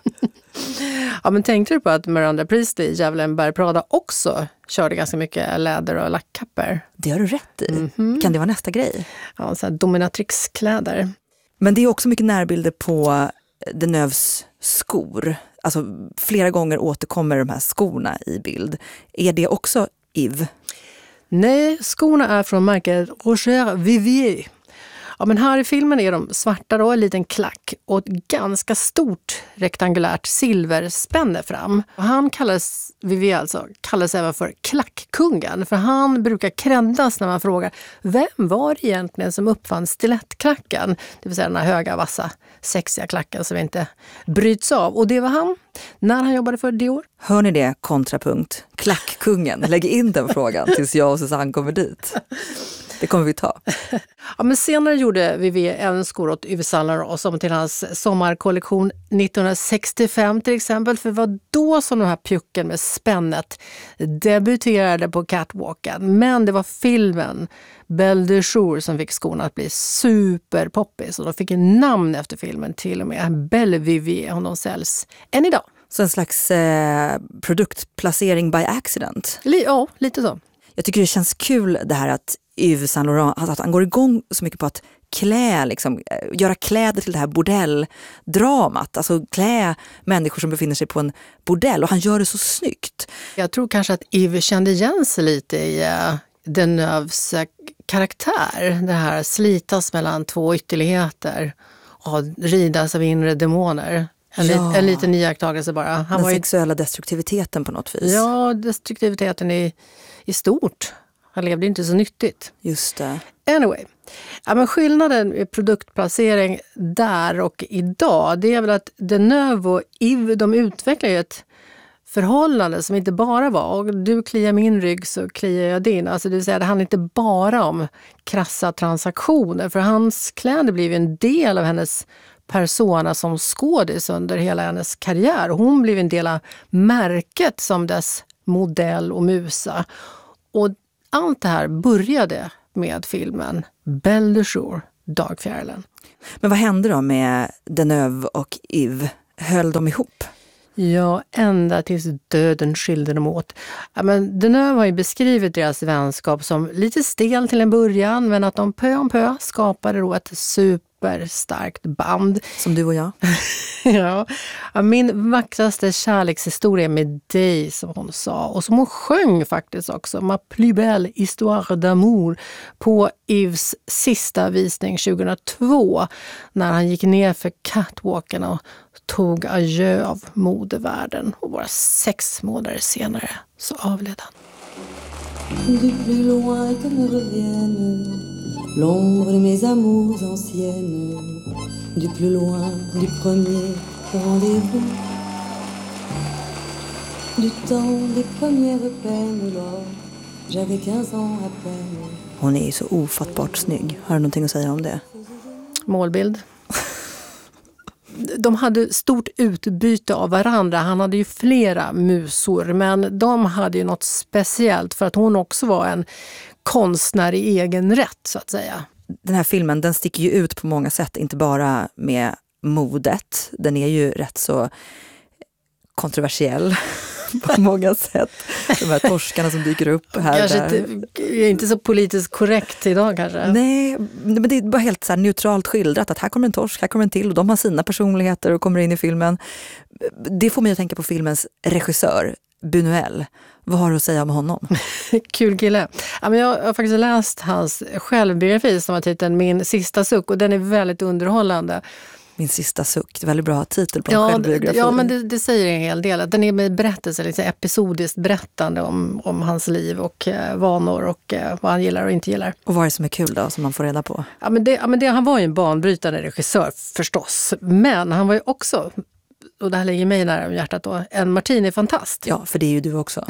Ja, men tänkte du på att Miranda Priestley i Djävulen bär Prada också körde ganska mycket läder och lackkapper? Det har du rätt i. Mm-hmm. Kan det vara nästa grej? Ja, så här dominatrixkläder. Men det är också mycket närbilder på Deneuves skor. Alltså flera gånger återkommer de här skorna i bild. Är det också Yves? Nej, skorna är från märket Roger Vivier. Ja, men här i filmen är de svarta då, en liten klack och ett ganska stort rektangulärt silverspänne fram. Och han kallas, Vivier alltså, kallas även för klackkungen, för han brukar kreddas när man frågar vem var det egentligen som uppfann stilettklacken? Det vill säga den här höga, vassa, sexiga klacken som inte bryts av. Och det var han när han jobbade för Dior. Hör ni det, kontrapunkt? Klackkungen, lägg in den frågan tills jag och Susanne kommer dit. Det kommer vi ta. Ja, men senare gjorde Vivier även skor åt Yves Saint Laurent som till hans sommarkollektion nittonhundrasextiofem till exempel. För det var då som den här pjucken med spännet debuterade på catwalken. Men det var filmen Belle du jour som fick skorna att bli superpoppis. Och de fick en namn efter filmen till och med. Belle Vivier, och de säljs än idag. Så en slags eh, produktplacering by accident? Ja, lite så. Jag tycker det känns kul det här att Yves Saint Laurent, att han går igång så mycket på att klä, liksom, göra kläder till det här bordelldramat. Alltså klä människor som befinner sig på en bordell, och han gör det så snyggt. Jag tror kanske att Yves kände igen sig lite i uh, Deneuves uh, karaktär. Det här slitas mellan två ytterligheter. ja, ridas av inre demoner. En, ja. lit, en liten iakttagelse bara. Han Den var sexuella destruktiviteten på något vis. Ja, destruktiviteten i, i stort. Han levde inte så nyttigt. Just det. Anyway, ja, men skillnaden i produktplacering där och idag, det är väl att Deneuve och Yves, de utvecklar ju ett förhållande som inte bara var, och du kliar min rygg så kliar jag din. Alltså det vill säga, det handlar inte bara om krassa transaktioner, för hans kläder blev en del av hennes persona som skådis under hela hennes karriär. Hon blev en del av märket som dess modell och musa. Och allt det här började med filmen Belle de Jour, Dagfjärilen. Men vad hände då med Deneuve och Yves? Höll de ihop? Ja, ända tills döden skilde dem åt. Ja, men Deneuve har ju beskrivit deras vänskap som lite stel till en början, men att de pö om pö skapade då ett superstarkt band. Som du och jag. Ja, min vackraste kärlekshistoria med dig, som hon sa. Och som hon sjöng faktiskt också. Ma plus belle histoire d'amour på Yves sista visning tjugohundratvå. När han gick ner för catwalken och tog adjö av modevärlden. Och bara sex månader senare så avled han. Du plus loin que me revienne l'ombre de mes amours anciennes. Du plus loin du premier rendez-vous. Du temps des premières peines là. J'avais quinze ans à peine. Hon är ju så ofattbart snygg. Har du någonting att säga om det? Målbild. De hade stort utbyte av varandra. Han hade ju flera musor, men de hade ju något speciellt för att hon också var en konstnär i egen rätt, så att säga. Den här filmen, den sticker ju ut på många sätt, inte bara med modet. Den är ju rätt så kontroversiell på många sätt. De här torskarna som dyker upp här kanske där. Inte, inte så politiskt korrekt idag kanske. Nej, men det är bara helt så här neutralt skildrat att här kommer en torsk, här kommer en till och de har sina personligheter och kommer in i filmen. Det får mig att tänka på filmens regissör, Buñuel. Vad har du att säga om honom? Kul kille. Ja, men jag har faktiskt läst hans självbiografi som har titeln Min sista suck, och den är väldigt underhållande. Min sista suck, det är väldigt bra titel på en ja, självbiografi. Ja, men det, det säger en hel del. Den är med berättelse, liksom episodiskt berättande om, om hans liv och eh, vanor och eh, vad han gillar och inte gillar. Och vad är det som är kul då, som man får reda på? Ja, men det, ja, men det, han var ju en banbrytande regissör förstås. Men han var ju också, och det här ligger mig nära om hjärtat då, en martini-fantast. Ja, för det är ju du också.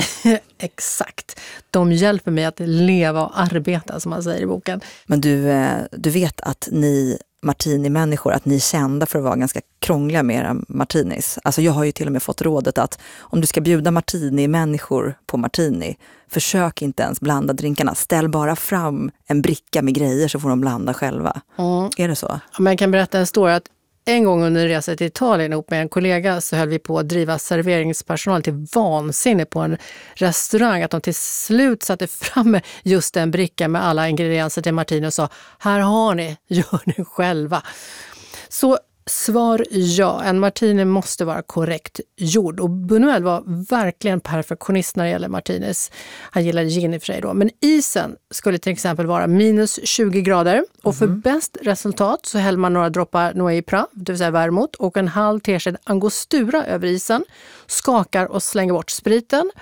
Exakt. De hjälper mig att leva och arbeta, som man säger i boken. Men du, du vet att ni martini-människor, att ni är kända för att vara ganska krångliga med era martinis. Alltså jag har ju till och med fått rådet att om du ska bjuda martini-människor på martini, försök inte ens blanda drinkarna. Ställ bara fram en bricka med grejer så får de blanda själva. Mm. Är det så? Ja, men jag kan berätta en story att en gång under en resa till Italien ihop med en kollega så höll vi på att driva serveringspersonal till vansinne på en restaurang. Att de till slut satte fram just en bricka med alla ingredienser till martini och sa, här har ni, gör ni själva. Så svar ja, en martini måste vara korrekt gjord. Och Buñuel var verkligen perfektionist när det gäller martinis. Han gillade gin i och för sig då. Men isen skulle till exempel vara minus tjugo grader. Och för mm. bäst resultat så häller man några droppar Noé Prat, det vill säga vermouth, och en halv tesked angostura över isen. Skakar och slänger bort spriten.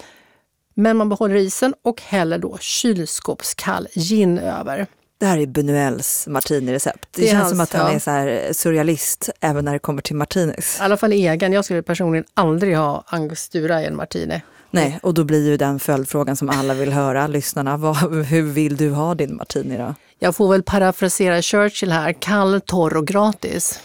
Men man behåller isen och häller då kylskåpskall gin över. Det här är Buñuels martini-recept. Det, det känns hans, som att han ja. är så här surrealist även när det kommer till martinis. I alla fall egen. Jag skulle personligen aldrig ha angostura i en martini. Nej, och då blir ju den följdfrågan som alla vill höra, lyssnarna. Vad, hur vill du ha din martini då? Jag får väl parafrasera Churchill här. Kall, torr och gratis.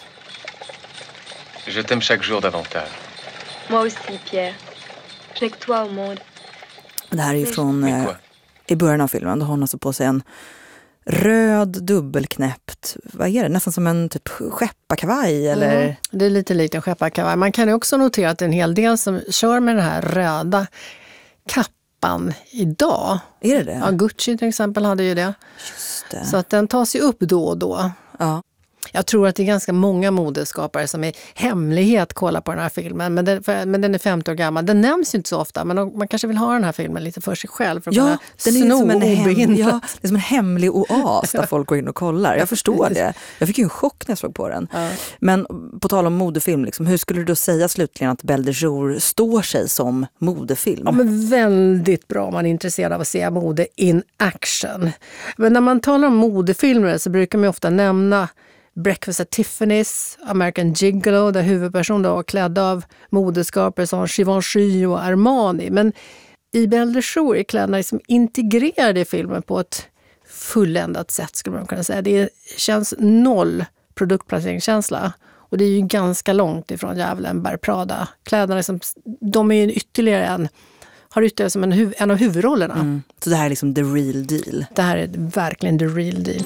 Je t'aime chaque jour davantage. Moi aussi, Pierre. Je n'ai que toi au monde. Det här är ju från eh, i början av filmen. Då har hon alltså på sig en röd, dubbelknäppt, vad är det? Nästan som en typ skepparkavaj eller? Mm, det är lite likt en skepparkavaj. Man kan ju också notera att det är en hel del som kör med den här röda kappan idag. Är det det? Ja, Gucci till exempel hade ju det. Just det. Så att den tas ju upp då och då. Ja. Jag tror att det är ganska många modeskapare som i hemlighet kollar på den här filmen. Men den, för, men den är femtio år gammal. Den nämns ju inte så ofta, men man kanske vill ha den här filmen lite för sig själv. För att ja, kunna den är sno som en, hem, ja, det är som en hemlig oas där folk går in och kollar. Jag förstår det. Jag fick ju en chock när jag såg på den. Ja. Men på tal om modefilm, liksom, hur skulle du då säga slutligen att Belle de Jour står sig som modefilm? Ja, men väldigt bra om man är intresserad av att se mode in action. Men när man talar om modefilmer så brukar man ofta nämna Breakfast at Tiffany's, American Gigolo, där huvudpersonen då var klädd av modeskapare som Givenchy och Armani. Men i Belle de Jour är kläderna liksom integrerade i filmen på ett fulländat sätt, skulle man kunna säga. Det känns noll produktplaceringskänsla. Och det är ju ganska långt ifrån Djävulen bär Prada. Kläderna liksom, de är ju ytterligare en, har ytterligare som en, huv, en av huvudrollerna. Mm. Så det här är liksom the real deal? Det här är verkligen the real deal.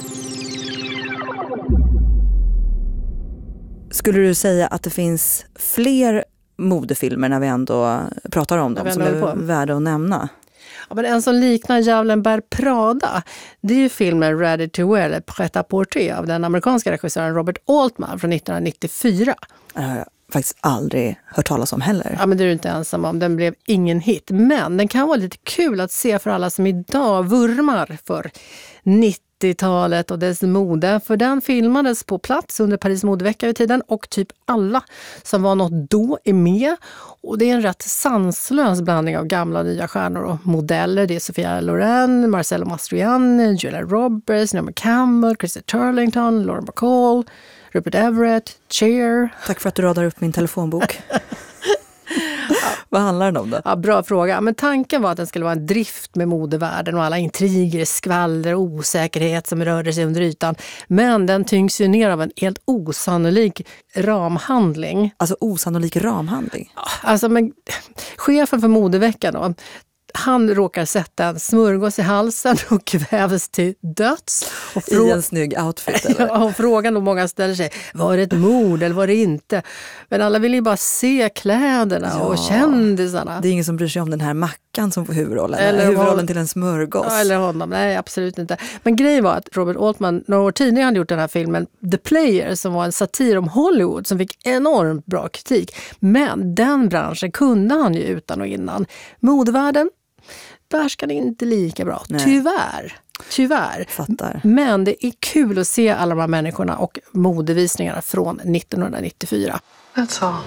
Skulle du säga att det finns fler modefilmer när vi ändå pratar om dem som är värda att nämna? Ja, men en som liknar Djävulen bär Prada, det är ju filmen Ready to Wear, eller Pret-à-porter av den amerikanska regissören Robert Altman från nittonhundranittiofyra. Det har jag faktiskt aldrig hört talas om heller. Ja, men det är du inte ensam om. Den blev ingen hit. Men den kan vara lite kul att se för alla som idag vurmar för nittiotalet och dess mode. För den filmades på plats under Paris modevecka i tiden och typ alla som var något då är med. Och det är en rätt sanslös blandning av gamla och nya stjärnor och modeller. Det är Sophia Loren, Marcello Mastroianni, Julia Roberts, Naomi Campbell, Christy Turlington, Lauren Bacall, Rupert Everett, Cher. Tack för att du radar upp min telefonbok. Vad handlar den om då? Ja, bra fråga. Men tanken var att den skulle vara en drift med modevärlden och alla intriger, skvaller och osäkerhet som rörde sig under ytan. Men den tyngs ju ner av en helt osannolik ramhandling. Alltså osannolik ramhandling? Alltså, men chefen för modeveckan då, han råkar sätta en smörgås i halsen och kvävs till döds. Och frå- I en snygg outfit, eller? Ja, och frågan då många ställer sig, var det ett mord eller var det inte? Men alla vill ju bara se kläderna ja. och kändisarna. Det är ingen som bryr sig om den här mackan som får huvudrollen. Eller huvudrollen hon... till en smörgås. Ja, eller honom. Nej, absolut inte. Men grejen var att Robert Altman, några år tidigare hade gjort den här filmen The Player, som var en satir om Hollywood som fick enormt bra kritik. Men den branschen kunde han ju utan och innan. Modevärlden behärskade inte lika bra. Nej. Tyvärr. Tyvärr. Fattar. Men det är kul att se alla de här människorna och modevisningarna från nittonhundranittiofyra. That's all.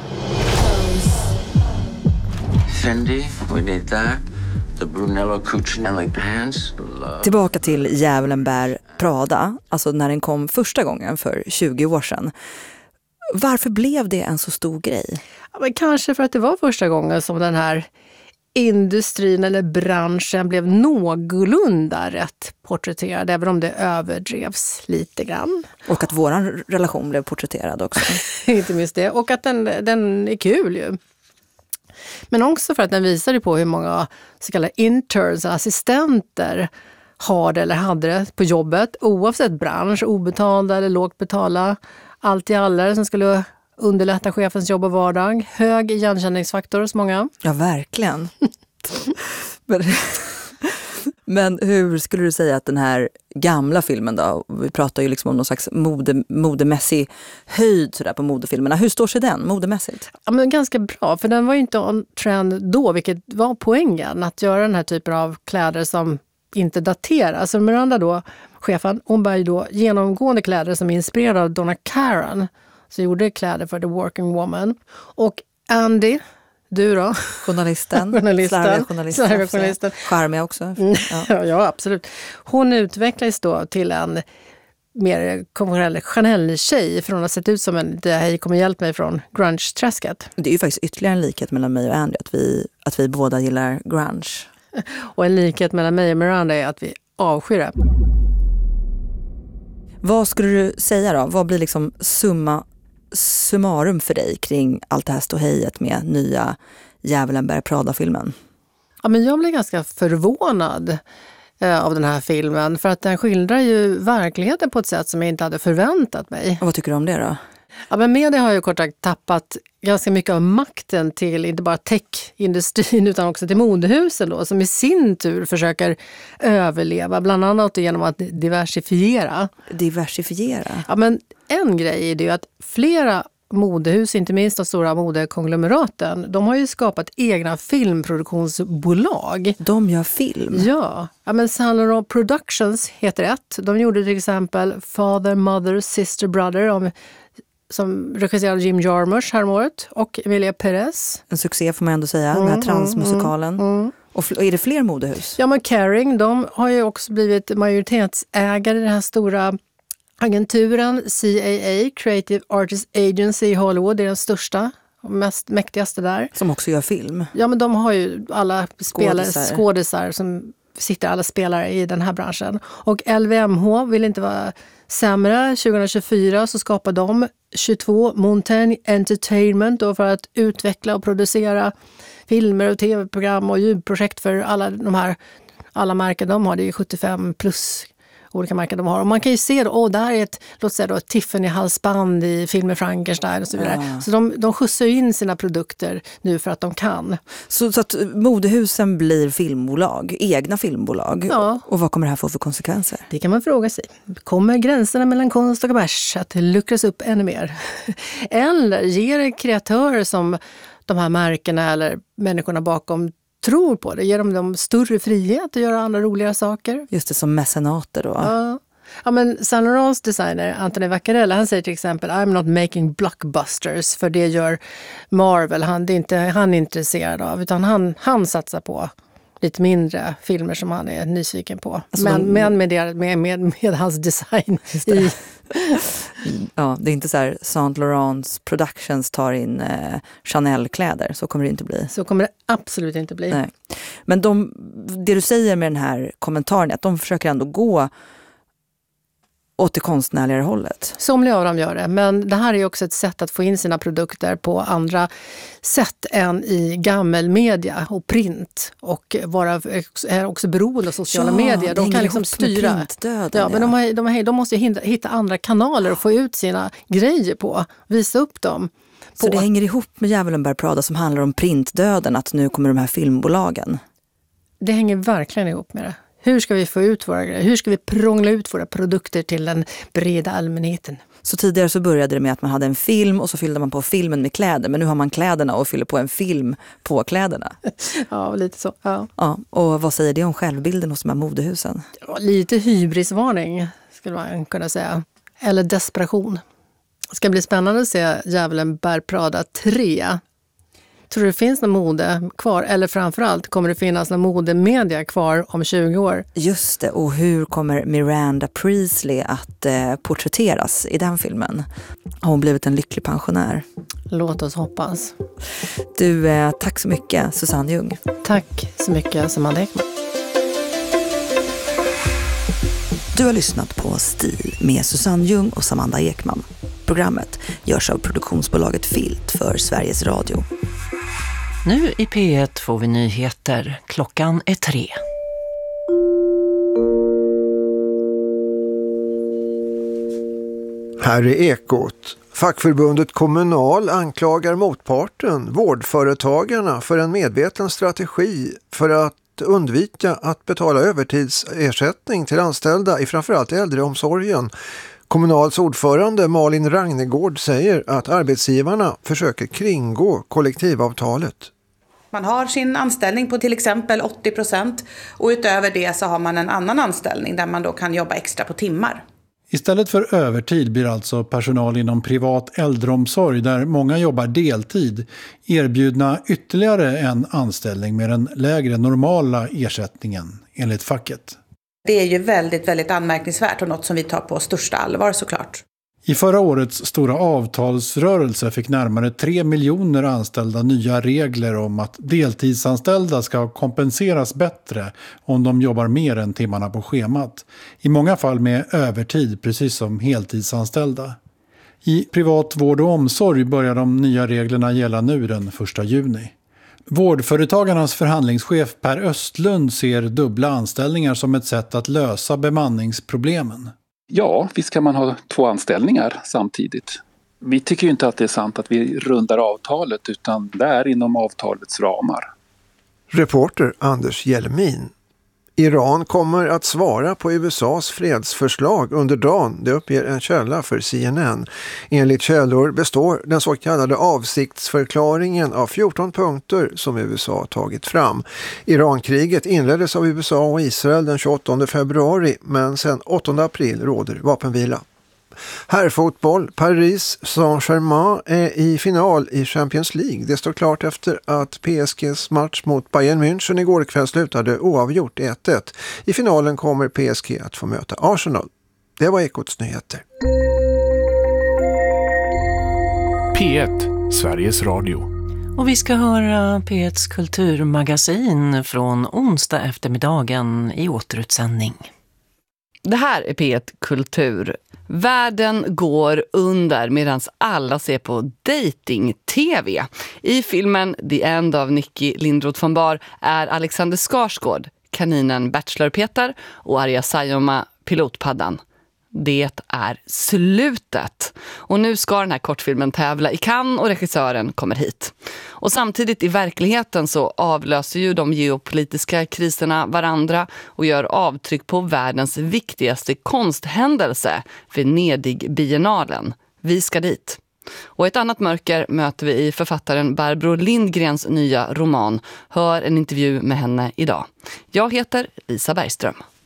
Fendi, we need that. The Brunello Cucinelli pants. Love. Tillbaka till Djävulen bär Prada, alltså när den kom första gången för tjugo år sedan. Varför blev det en så stor grej? Ja, men kanske för att det var första gången som den här industrin eller branschen blev någorlunda rätt porträtterad, även om det överdrevs lite grann. Och att våran relation blev porträtterad också. Inte minst det. Och att den, den är kul ju. Men också för att den visade på hur många så kallade interns, assistenter, har det eller hade det på jobbet. Oavsett bransch, obetalda eller lågt betala. Allt i alla som skulle underlätta chefens jobb och vardag. Hög igenkänningsfaktor hos många. Ja, verkligen. men, men hur skulle du säga att den här gamla filmen då, vi pratar ju liksom om någon slags mode, modemässig höjd så där på modefilmerna. Hur står sig den modemässigt? Ja, men ganska bra, för den var ju inte on trend då, vilket var poängen. Att göra den här typen av kläder som inte dateras. Alltså Miranda då, chefen, hon bär ju då genomgående kläder som är inspirerade av Donna Karan. Så gjorde kläder för The Working Woman. Och Andy, du då? Journalisten. Journalisten. Slarviga journalisten. Slarviga journalisten. Charmiga också. Ja. ja, absolut. Hon utvecklades då till en mer konventionell Chanel-tjej från att ha sett ut som en, det här kommer hjälpa mig från grunge-träsket. Det är ju faktiskt ytterligare en likhet mellan mig och Andy, att vi, att vi båda gillar grunge. Och en likhet mellan mig och Miranda är att vi avskyr det. Vad skulle du säga då? Vad blir liksom summa summarum för dig kring allt det här ståhejet med nya Djävulen bär Prada-filmen? Ja, men jag blev ganska förvånad eh, av den här filmen, för att den skildrar ju verkligheten på ett sätt som jag inte hade förväntat mig. Och vad tycker du om det då? Ja, men media har ju kort sagt tappat ganska mycket av makten till inte bara techindustrin utan också till modehusen då, som i sin tur försöker överleva, bland annat genom att diversifiera. Diversifiera? Ja, men en grej är det ju att flera modehus, inte minst de stora modekonglomeraten, de har ju skapat egna filmproduktionsbolag. De gör film? Ja, ja men Saint Laurent Productions heter ett. De gjorde till exempel Father, Mother, Sister, Brother om, som regisserade Jim Jarmusch häromåret, och Emilia Perez. En succé får man ändå säga, mm, den här transmusikalen. Mm, mm. Och är det fler modehus? Ja, men Kering, de har ju också blivit majoritetsägare i den här stora agenturen C A A, Creative Artists Agency i Hollywood, är den största och mest mäktigaste där. Som också gör film. Ja, men de har ju alla spelare, skådisar som sitter alla spelare i den här branschen. Och L V M H vill inte vara sämre. tjugohundratjugofyra så skapar de tjugotvå Montaigne Entertainment då för att utveckla och producera filmer och tv-program och ljudprojekt för alla de här, alla märken de har. Det är sjuttiofem plus olika märken de har. Och man kan ju se då, åh, där är ett, låt säga då, Tiffany-halsband i filmer Frankenstein och så vidare. Ja. Så de, de skjutsar in sina produkter nu för att de kan. Så, så att modehusen blir filmbolag, egna filmbolag. Ja. Och vad kommer det här få för konsekvenser? Det kan man fråga sig. Kommer gränserna mellan konst och kommers att luckras upp ännu mer? Eller ger kreatörer som de här märkena eller människorna bakom tror på det, ger dem, dem större frihet att göra andra roliga saker. Just det, som mecenater då. Ja, ja men Saint Laurents designer Anthony Vaccarella, han säger till exempel I'm not making blockbusters, för det gör Marvel, han, det är inte han är intresserad av, utan han, han satsar på lite mindre filmer som han är nyfiken på. Alltså men de... men med, det, med, med, med hans design i... Ja, det är inte så här Saint Laurents Productions tar in eh, Chanel-kläder. Så kommer det inte bli. Så kommer det absolut inte bli. Nej. Men de, det du säger med den här kommentaren är att de försöker ändå gå åt det konstnärligare hållet. Somliga av dem gör det, men det här är också ett sätt att få in sina produkter på andra sätt än i gammelmedia och print, och vara är också beroende av sociala ja, medier. De kan liksom styra. Döden, ja, men de, har, de, har, de måste hitta, hitta andra kanaler och få ut sina grejer på, visa upp dem. På. Så det hänger ihop med Djävulen bär Prada som handlar om printdöden, att nu kommer de här filmbolagen? Det hänger verkligen ihop med det. Hur ska vi få ut våra grejer? Hur ska vi prångla ut våra produkter till den breda allmänheten? Så tidigare så började det med att man hade en film och så fyllde man på filmen med kläder. Men nu har man kläderna och fyller på en film på kläderna. Ja, lite så. Ja. Ja, och vad säger det om självbilden hos de här modehusen? Ja, lite hybrisvarning skulle man kunna säga. Eller desperation. Det ska bli spännande att se Djävulen bär Prada tre. Tror du det finns någon mode kvar? Eller framförallt, kommer det finnas någon modemedia kvar om tjugo år? Just det, och hur kommer Miranda Priestley att eh, porträtteras i den filmen? Har hon blivit en lycklig pensionär? Låt oss hoppas. Du, eh, tack så mycket, Susanne Ljung. Tack så mycket, Samantha Ekman. Du har lyssnat på Stil med Susanne Ljung och Samantha Ekman. Programmet görs av produktionsbolaget Filt för Sveriges Radio. Nu i P ett får vi nyheter. Klockan är tre. Här är Ekot. Fackförbundet Kommunal anklagar motparten, vårdföretagarna, för en medveten strategi för att undvika att betala övertidsersättning till anställda i framförallt äldreomsorgen. Kommunals ordförande Malin Ragnegård säger att arbetsgivarna försöker kringgå kollektivavtalet. Man har sin anställning på till exempel åttio procent och utöver det så har man en annan anställning där man då kan jobba extra på timmar. Istället för övertid blir alltså personal inom privat äldreomsorg där många jobbar deltid erbjudna ytterligare en anställning med den lägre normala ersättningen enligt facket. Det är ju väldigt, väldigt anmärkningsvärt och något som vi tar på största allvar såklart. I förra årets stora avtalsrörelse fick närmare tre miljoner anställda nya regler om att deltidsanställda ska kompenseras bättre om de jobbar mer än timmarna på schemat. I många fall med övertid, precis som heltidsanställda. I privat vård och omsorg börjar de nya reglerna gälla nu den första juni. Vårdföretagarnas förhandlingschef Per Östlund ser dubbla anställningar som ett sätt att lösa bemanningsproblemen. Ja, visst kan man ha två anställningar samtidigt. Vi tycker ju inte att det är sant att vi rundar avtalet, utan det är inom avtalets ramar. Reporter Anders Hjelmin. Iran kommer att svara på U S A:s fredsförslag under dagen, det uppger en källa för C N N. Enligt källor består den så kallade avsiktsförklaringen av fjorton punkter som U S A tagit fram. Irankriget inleddes av U S A och Israel den tjugoåttonde februari, men sedan åttonde april råder vapenvila. Herrfotboll, Paris Saint-Germain är i final i Champions League. Det står klart efter att P S G:s match mot Bayern München igår kväll slutade oavgjort ett ett. I finalen kommer P S G att få möta Arsenal. Det var Ekots nyheter. P ett, Sveriges Radio. Och vi ska höra P etts kulturmagasin från onsdag eftermiddagen i återutsändning. Det här är P ett Kultur. Världen går under medan alla ser på dating-tv. I filmen The End of Nicky Lindroth von Bar är Alexander Skarsgård, kaninen Bachelor Peter och Arja Saijonmaa pilotpaddan. Det är slutet. Och nu ska den här kortfilmen tävla i Cannes och regissören kommer hit. Och samtidigt i verkligheten så avlöser ju de geopolitiska kriserna varandra och gör avtryck på världens viktigaste konsthändelse, Venedig-biennalen. Vi ska dit. Och ett annat mörker möter vi i författaren Barbro Lindgrens nya roman. Hör en intervju med henne idag. Jag heter Lisa Bergström.